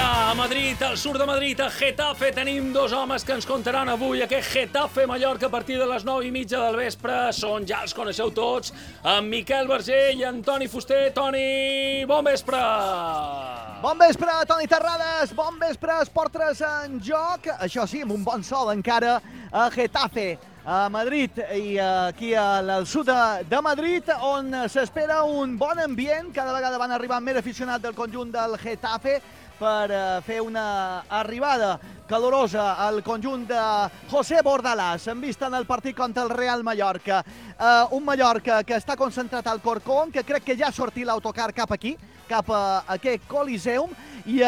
allà, a Madrid, al sud de Madrid, a Getafe, tenim dos homes que ens contaran avui aquest Getafe-Mallorca a partir de les 9:30 del vespre. Són, ja els coneixeu tots, en Miquel Vergé i en Toni Fuster. Toni, bon vespre! Bon vespre, Toni Terrades, bon vespre, Esportres en joc. Això sí, amb un bon sol encara a Getafe, a Madrid i aquí al sud de Madrid, on s'espera un bon ambient. Cada vegada van arribar més aficionats del conjunt del Getafe per fer una arribada calorosa al conjunt de José Bordalás en vista en el partit contra el Real Mallorca. Un Mallorca que està concentrat al Corcón, que crec que ja ha sortit l'autocar cap aquí, cap a aquest Coliseum, i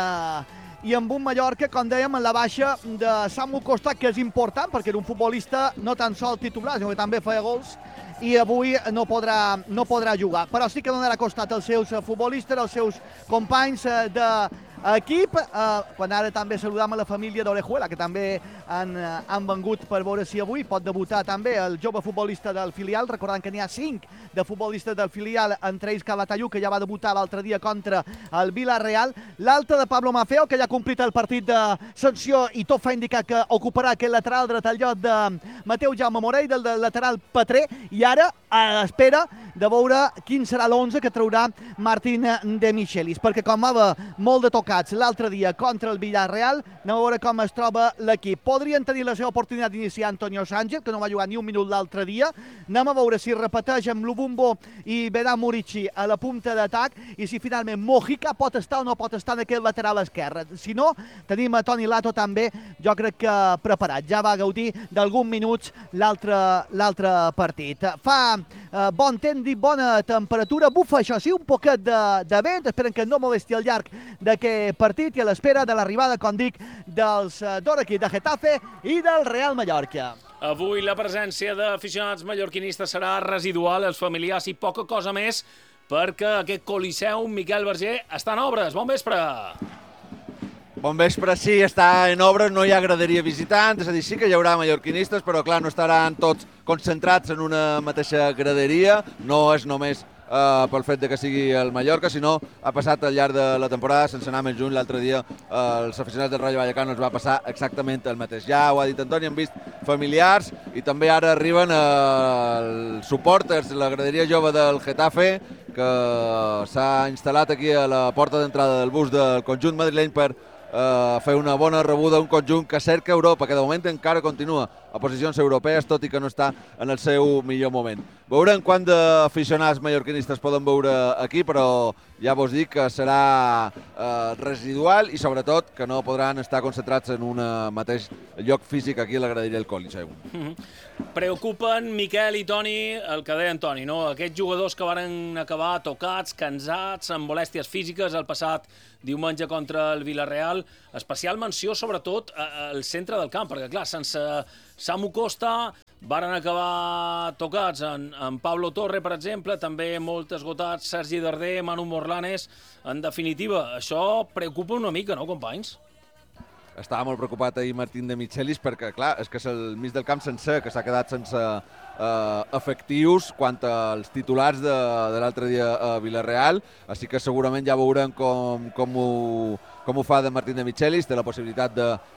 amb un Mallorca, com dèiem, en la baixa de Samu Costa, que és important perquè era un futbolista no tan sol titular, sinó que també feia gols, i avui no podrà jugar. Però sí que donarà costat als seus futbolistes, als seus companys d'equip, quan ara també saludam a la família d'Orejuela, que també han vengut per veure si avui pot debutar també el jove futbolista del filial, recordant que n'hi ha 5 de futbolistes del filial, entre ells Calatayud, que ja va debutar l'altre dia contra el Villarreal, l'altre de Pablo Maffeo, que ja ha complit el partit de sanció i tot fa indicar que ocuparà aquest lateral dret al lloc de Mateu Jaume Morell, del lateral Petrer, i ara a l'espera de veure quin serà l'11 que traurà Martín de Michelis, perquè com va haver molt de tocats l'altre dia contra el Villarreal, anem a veure com es troba l'equip. Podrien tenir la seva oportunitat d'iniciar Antonio Sánchez, que no va jugar ni un minut l'altre dia. Anem a veure si repeteix amb Lubumbo i Vedan Murici a la punta d'atac i si finalment Mojica pot estar o no pot estar en aquest lateral esquerre. Si no, tenim a Toni Lato també, jo crec que preparat. Ja va gaudir d'alguns minuts l'altre partit. Fa bon temps, bona temperatura, bufa això sí, un poquet de vent, esperen que no molesti al llarg d'aquest partit i a l'espera de l'arribada, com dic, dels dos equips de Getafe i del Real Mallorca. Avui la presència d'aficionats mallorquinistes serà residual, els familiars i poca cosa més, perquè aquest Coliseum, Miquel Vergé, està en obres. Bon vespre! Bon vespre, sí, està en obres, no hi ha graderia visitant, és a dir, sí que hi haurà mallorquinistes, però clar, no estaran tots concentrats en una mateixa graderia, no és només pel fet de que sigui el Mallorca, sinó ha passat al llarg de la temporada, sense anar més junt, l'altre dia els aficionats del Rayo Vallecano els va passar exactament el mateix. Ja ho ha dit Antoni, hem vist familiars i també ara arriben els supporters, la graderia jove del Getafe, que s'ha instal·lat aquí a la porta d'entrada del bus del conjunt madrileny per fer una bona rebuda a un conjunt que cerca Europa, que de moment encara continua a posicions europees, tot i que no està en el seu millor moment. Veurem quant d'aficionats mallorquinistes poden veure aquí, però ja vos dic que serà residual i sobretot que no podran estar concentrats en un mateix lloc físic aquí a la graderia del Coliseum. Preocupen, Miquel i Toni, el que deia en Toni, no? Aquests jugadors que van acabar tocats, cansats, amb molèsties físiques el passat diumenge contra el Villarreal. Especial menció, sobretot, al centre del camp, perquè, clar, sense Samu Costa varen acabar tocats en Pablo Torre, per exemple, també molt esgotats Sergi Darder, Manu Morlanes. En definitiva, això preocupa una mica, no, companys? Estava molt preocupat ahir Martín de Michelis perquè, clar, és que és el mig del camp sencer que s'ha quedat sense efectius quant als titulars de l'altre dia a Villarreal, així que segurament ja veurem com ho fa de Martín de Michelis, té la possibilitat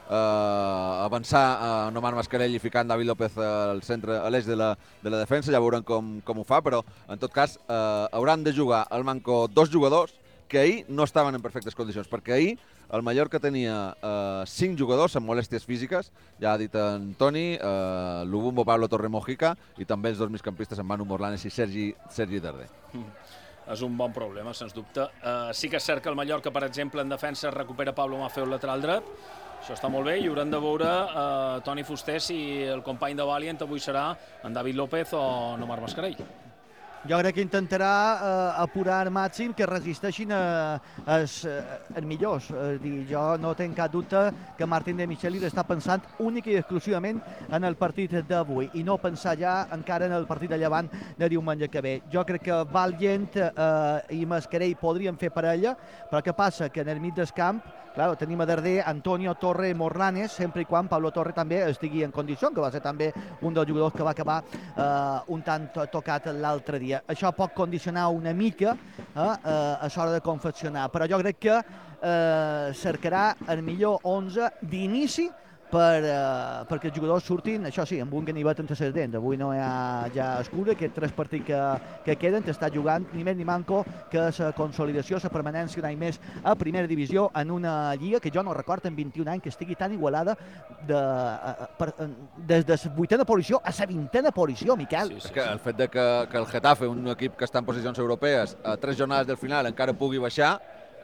d'avançar a Omar Mascarell i ficar en David López al centre, a l'eix de la defensa, ja veurem com ho fa, però en tot cas hauran de jugar al manco dos jugadors que ahir no estaven en perfectes condicions, perquè ahir el Mallorca tenia 5 jugadors amb molèsties físiques, ja ha dit en Toni, Lubumbo, Pablo Torre, Mojica, i també els dos migcampistes, en Manu Morlanes i Sergi Darder. És un bon problema, sens dubte. Sí que és cert que el Mallorca, per exemple, en defensa recupera Pablo Maffeo el lateral dret. Això està molt bé i haurem de veure Toni Fuster si el company de Valiant avui serà en David López o en Omar Mascarell. Jo crec que intentarà apurar al màxim que resisteixin els millors. Jo no tinc cap dubte que Martín de Michelis està pensant únic i exclusivament en el partit d'avui i no pensar ja encara en el partit de Llevant de diumenge que ve. Jo crec que Valiant i Mascarell podrien fer parella, però què passa? Que en el mig del camp Claro, tenim a Darder, Antonio, Torre, Morlanes, sempre i quan Pablo Torre també estigui en condició, que va ser també un dels jugadors que va acabar un tant tocat l'altre dia. i això pot condicionar una mica a l'hora de confeccionar, però jo crec que cercarà el millor 11 d'inici perquè els jugadors surtin, això sí, amb un ganivet entre les dents. Avui no hi ha ja escura, aquests 3 partits que queden t'està jugant ni més ni manco que la consolidació, la permanència un any més a primera divisió en una lliga que jo no recordo en 21 anys que estigui tan igualada des de la 8a posició a la 20a posició, Miquel. És que el fet de que el Getafe, un equip que està en posicions europees, a 3 jornades del final encara pugui baixar,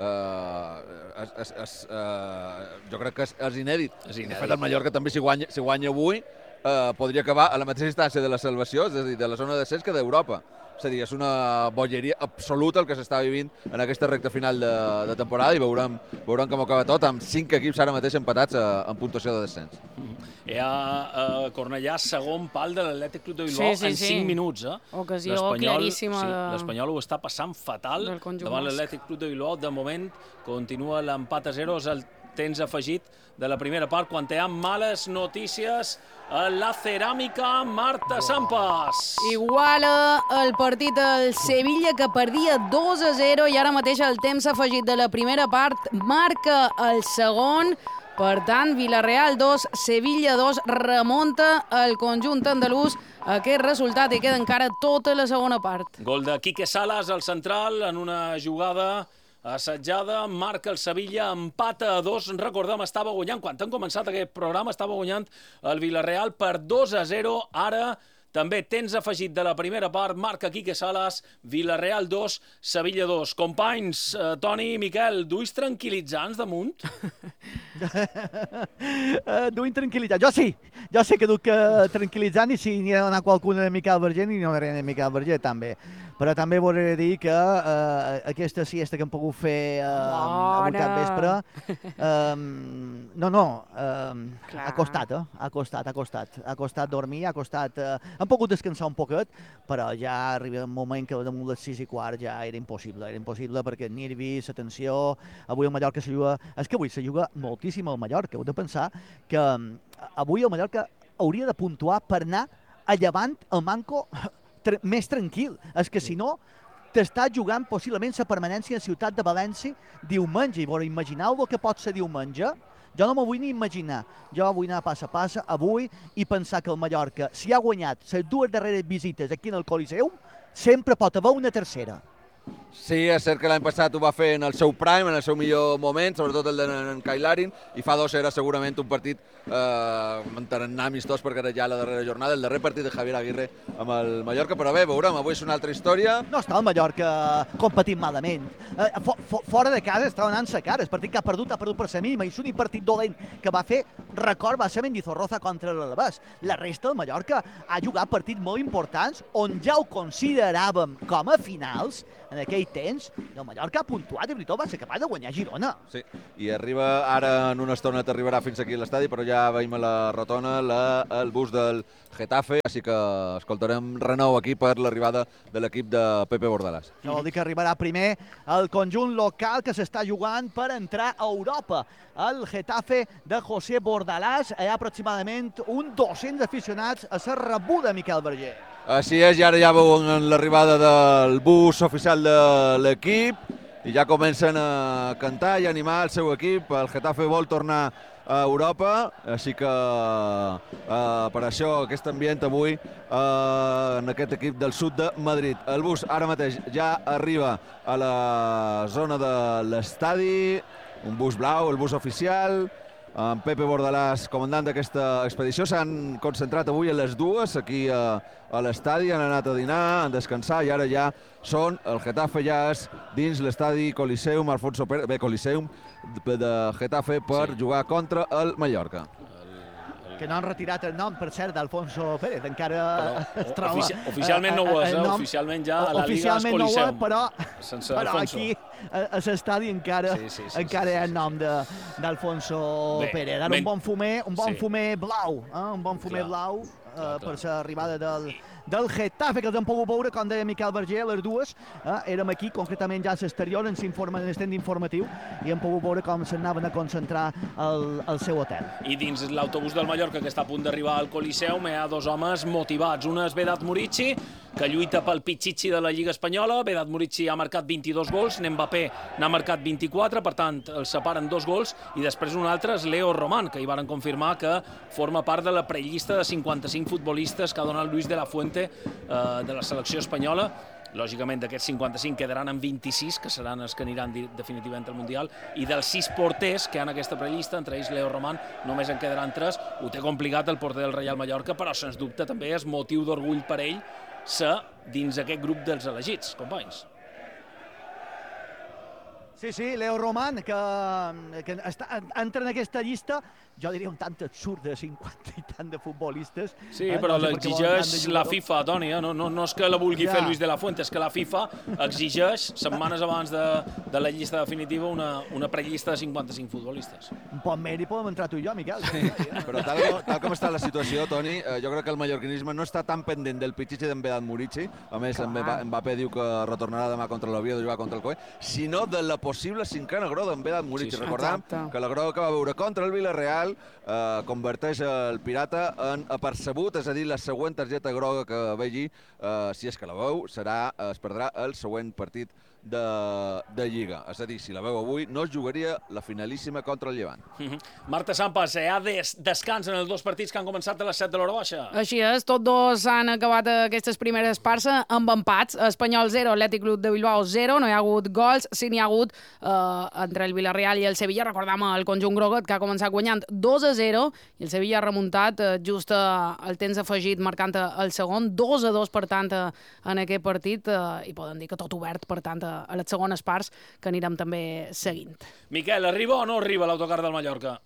jo crec que és inèdit. De fet, el Mallorca també, si guanya avui, podria acabar a la mateixa distància de la salvació, és a dir, de la zona de descens que d'Europa. És a dir, és una bogeria absoluta el que s'està vivint en aquesta recta final de temporada i veurem com acaba tot, amb 5 equips ara mateix empatats en puntuació de descens. Hi ha Cornellà, segon pal de l'Atlètic Club de Bilbao en 5 minuts. Ocasió claríssima. L'Espanyol ho està passant fatal davant l'Atlètic Club de Bilbao. De moment continua l'empat a 0, és el temps afegit de la primera part, quan hi ha males notícies a la ceràmica. Marta Sampas. Iguala el partit al Sevilla, que perdia 2-0, i ara mateix el temps afegit de la primera part marca el segon. Per tant, Villarreal 2, Sevilla 2, remunta el conjunt andalús aquest resultat i queda encara tota la segona part. Gol de Quique Salas, al central, en una jugada assetjada, marca el Sevilla, empata a 2. Recordem, estava guanyant, quan han començat aquest programa, estava guanyant el Villarreal per 2-0. Ara també temps afegit de la primera part, marca Quique Salas, Villarreal 2, Sevilla 2. Companys, Toni i Miquel, duis tranquil·litzants damunt? Duim tranquil·litzant. Jo sé que duc tranquil·litzant, i si n'hi ha d'anar qualcuna de Miquel Verger, n'hi ha de Miquel Verger també. Però també voldré dir que aquesta siesta que hem pogut fer avui cap vespre, ha costat dormir, ha costat... Hem pogut descansar un poquet, però ja arriba un moment que damunt les 6:15 ja era impossible perquè nervis, la tensió. Avui el Mallorca se juga... És que avui se juga moltíssim al Mallorca. Heu de pensar que avui el Mallorca hauria de puntuar per anar a Llevant el Manco més tranquil. És que si no, t'està jugant possiblement la permanència en Ciutat de València diumenge. I imagineu el que pot ser diumenge. Jo no m'ho vull ni imaginar. Jo vull anar passe a passe avui i pensar que el Mallorca, si ha guanyat les 2 darreres visites aquí en el Coliseum, sempre pot haver una tercera. Sí, és cert que l'any passat ho va fer en el seu prime, en el seu millor moment, sobretot el d'en Kyle Larin, i fa 2 era segurament un partit amb tarannà amistós, perquè era ja la darrera jornada, el darrer partit de Javier Aguirre amb el Mallorca, però bé, veurem, avui és una altra història. No està el Mallorca competint malament. Fora de casa està donant-se cara. El partit que ha perdut per la mínima, i l'únic partit dolent que va fer, record, va ser Mendizorroza contra l'Alavés. La resta del Mallorca ha jugat partits molt importants on ja ho consideràvem com a finals en aquell temps, i el Mallorca ha puntuat i veritat va ser capaç de guanyar Girona. Sí, i arriba ara en una estona, t'arribarà fins aquí a l'estadi, però ja veiem a la rotona el bus del Getafe, així que escoltarem renou aquí per l'arribada de l'equip de Pepe Bordalàs. Això vol dir que arribarà primer el conjunt local que s'està jugant per entrar a Europa. El Getafe de José Bordalàs, hi ha aproximadament 200 aficionats a la rebuda, Miquel Verger. Així és, i ara ja veuen l'arribada del bus oficial de l'equip i ja comencen a cantar i animar el seu equip. El Getafe vol tornar a Europa, així que per això aquest ambient avui en aquest equip del sud de Madrid. El bus ara mateix ja arriba a la zona de l'estadi, un bus blau, el bus oficial, amb Pepe Bordalàs, comandant d'aquesta expedició. S'han concentrat avui a les 2 aquí a l'estadi, han anat a dinar, han descansar, i ara ja són, el Getafe ja és dins l'estadi Coliseum Alfonso Pérez, Coliseum de Getafe per jugar contra el Mallorca. Que no han retirat el nom, per cert, d'Alfonso Pérez, encara es troba... Oficialment no ho és, oficialment ja a la Liga és Coliseum. Però aquí, a l'estadi, encara hi ha el nom d'Alfonso Pérez. Ara un bon fumer blau, per l'arribada del Getafe, que els hem pogut veure, com deia Miquel Verger, les dues. Érem aquí, concretament ja a l'exterior, en l'estend informatiu, i hem pogut veure com s'anaven a concentrar al seu hotel. I dins l'autobús del Mallorca, que està a punt d'arribar al Coliseum, hi ha dos homes motivats. Un és Vedat Murici, que lluita pel Pichichi de la Lliga Espanyola. Vedat Murici ha marcat 22 gols, Mbappé n'ha marcat 24, per tant, els separen 2 gols, i després un altre és Leo Román, que hi varen confirmar que forma part de la prellista de 55 futbolistes que ha donat Luis de la Fuente de la selecció espanyola. Lògicament, d'aquests 55 quedaran en 26, que seran els que aniran definitivament al Mundial, i dels 6 porters que hi ha en aquesta prellista, entre ells Leo Román, només en quedaran 3. Ho té complicat el porter del Real Mallorca, però sens dubte també és motiu d'orgull per ell ser dins aquest grup dels elegits, companys. Sí, Leo Román, que entra en aquesta llista, jo diria un tant absurd de 50 i tant de futbolistes. Sí, però l'exigeix la FIFA, Toni, no és que la vulgui fer Luis de la Fuente, és que la FIFA exigeix, setmanes abans de la llista definitiva, una prellista de 55 futbolistes. Un poc més hi podem entrar tu i jo, Miquel. Però tal com està la situació, Toni, jo crec que el mallorquinisme no està tan pendent del Pichichi d'en Vedat Murici, a més Mbappé diu que retornarà demà contra l'Oviedo a jugar contra el COE, sinó de la possible cinquena groga d'en Vedat Murici. Sí. Recordem que la groga que va veure contra el Villarreal converteix el Pirata en apercebut, és a dir, la següent targeta groga que vegi, si és que la veu, es perdrà el següent partit de Lliga. És a dir, si la veu avui, no es jugaria la finalíssima contra el Llevant. Marta Sampas, hi ha descans en els dos partits que han començat a les 7 de l'hora baixa. Així és, tots dos han acabat aquestes primeres parts amb empats. Espanyol 0, Atlètic Club de Bilbao 0, no hi ha hagut gols, sí n'hi ha hagut entre el Villarreal i el Sevilla. Recordem el conjunt groguet que ha començat guanyant 2-0 i el Sevilla ha remuntat just al temps afegit marcant el segon, 2-2 per tant en aquest partit, i poden dir que tot obert per tant a les segones parts que anirem també seguint. Miquel, arriba o no arriba l'autocar del Mallorca?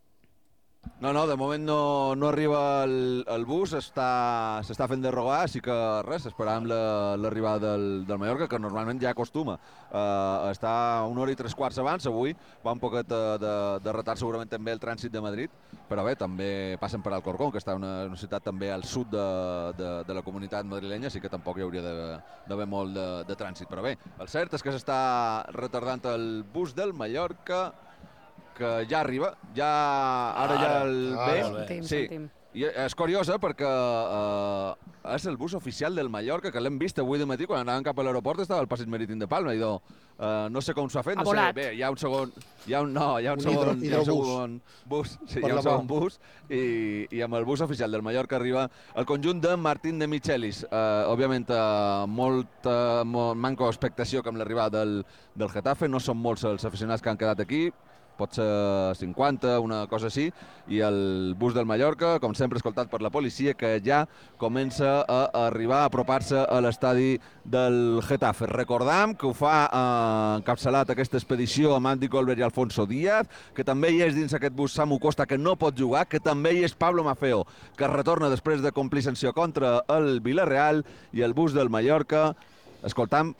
No, de moment no arriba el bus, s'està fent de rogar, així que res, esperàvem l'arribada del Mallorca, que normalment ja acostuma a estar una hora i 3/4 abans. Avui va un poquet de retard segurament també el trànsit de Madrid, però bé, també passen per Alcorcón, que està una ciutat també al sud de la comunitat madrilenya, així que tampoc hi hauria d'haver molt de trànsit. Però bé, el cert és que s'està retardant el bus del Mallorca, que ja arriba, ara ja el ve. Sentim. I és curiosa perquè és el bus oficial del Mallorca, que l'hem vist avui de matí quan anàvem cap a l'aeroport, estava al passeig marítim de Palma, i no sé com s'ho ha fet, no sé, bé, hi ha un segon bus i amb el bus oficial del Mallorca arriba el conjunt de Martín de Michelis. Òbviament molt manco expectació amb l'arribada del Getafe, no són molts els aficionats que han quedat aquí, pot ser 50, una cosa així, i el bus del Mallorca, com sempre, escoltat per la policia, que ja comença a arribar, a apropar-se a l'estadi del Getafe. Recordam que ho fa encapçalat aquesta expedició amb Andy Colbert i Alfonso Díaz, que també hi és dins aquest bus Samu Costa, que no pot jugar, que també hi és Pablo Maffeo, que retorna després de complir sanció contra el Villarreal, i el bus del Mallorca, escoltam,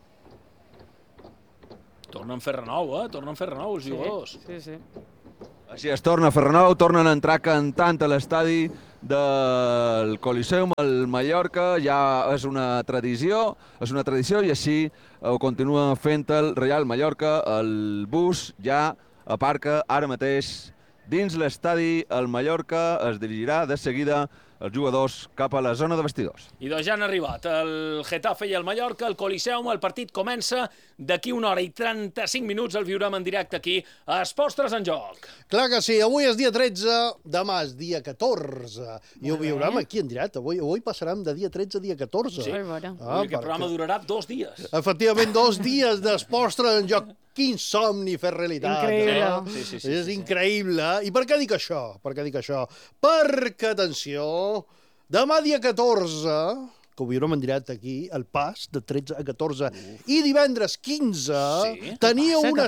Tornen a fer renou, Tornen a fer renou els jugadors. Sí. Així es torna a fer renou, tornen a entrar cantant a l'estadi del Coliseum, el Mallorca, ja és una tradició i així ho continua fent el Real Mallorca. El bus ja aparca ara mateix dins l'estadi. El Mallorca es dirigirà de seguida els jugadors cap a la zona de vestidors. I doncs ja han arribat el Getafe i el Mallorca, el Coliseum. El partit comença d'aquí 1 hora i 35 minuts. El viurem en directe aquí a Esports 3 en Joc. Clar que sí, avui és dia 13, demà és dia 14. I ho viurem aquí en directe. Avui passarem de dia 13 a dia 14. Sí, aquest programa durarà 2 dies. Efectivament, 2 dies d'Esports 3 en Joc. Quin somni fer realitat. Increïble. Sí. És increïble. I per què dic això? Perquè, atenció, demà dia 14, que ho viurem en directe aquí, el pas de 13 a 14, i divendres 15, tenia una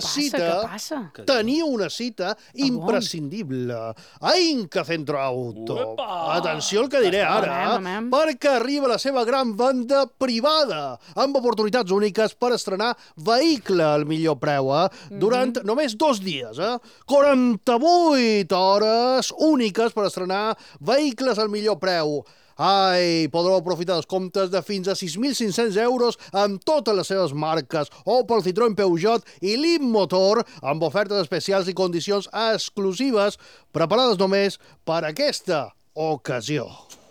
cita imprescindible a Inca Centro Auto. Atenció al que diré ara, perquè arriba la seva gran venda privada, amb oportunitats úniques per estrenar vehicle al millor preu, durant només 2 dies. 48 hores úniques per estrenar vehicles al millor preu. Podreu aprofitar descomptes de fins a 6.500 euros amb totes les seves marques, Opel, Citroën, Peugeot i Leapmotor, amb ofertes especials i condicions exclusives preparades només per aquesta ocasió.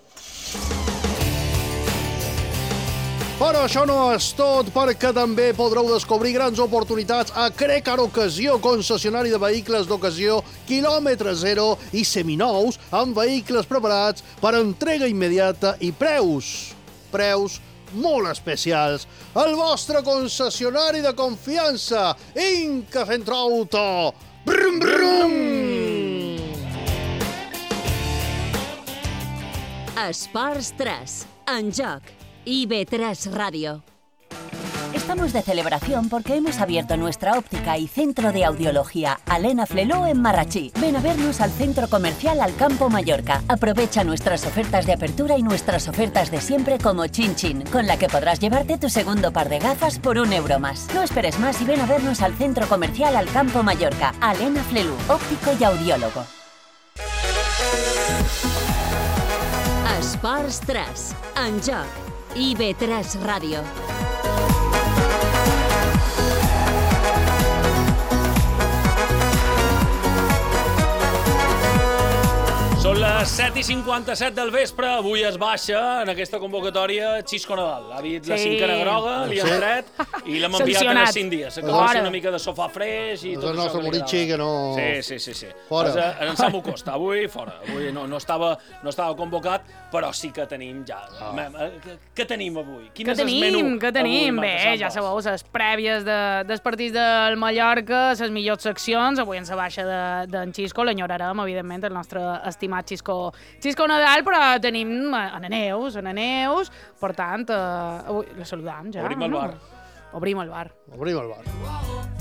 Però això no és tot, perquè també podreu descobrir grans oportunitats a Crecar Ocasió, concessionari de vehicles d'ocasió, quilòmetre zero i seminous, amb vehicles preparats per entrega immediata i preus molt especials. El vostre concessionari de confiança, Inca Centroauto. Brum, brum! Esports 3, en joc. IB3 Radio. Estamos de celebración porque hemos abierto nuestra óptica y centro de audiología Alena Fleló en Marrachí. Ven a vernos al centro comercial Alcampo Mallorca. Aprovecha nuestras ofertas de apertura y nuestras ofertas de siempre como Chin Chin, con la que podrás llevarte tu segundo par de gafas por €1 más. No esperes más y ven a vernos al centro comercial Alcampo Mallorca. Alena Fleló, óptico y audiólogo. Esports 3, en joc. IB3 Ràdio. Són les 7:57 del vespre, avui es baixa en aquesta convocatòria Xisco Nadal. Ha dit la cincana groga, li han tret i l'hem enviat en els 5 dies. Que faci una mica de sofà freix i tot això. El nostre Moritxi, que no... Sí. Fora. En Samu Costa, avui fora. Avui no estava convocat, però sí que tenim ja... Què tenim avui? Què tenim? Bé, ja sabeu, les prèvies dels partits del Mallorca, les millors seccions. Avui en la baixa d'en Xisco, l'enyorarem, evidentment, el nostre estimat Xisco Nadal, però tenim en Neus, per tant, avui la saludam ja. Obrim el bar. Obrim el bar.